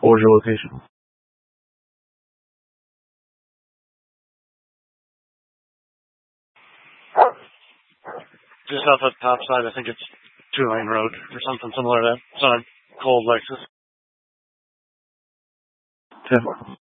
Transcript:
What was your location? Just off the top side, I think it's 2-lane road or something similar to that. It's on a cold Lexus. 10.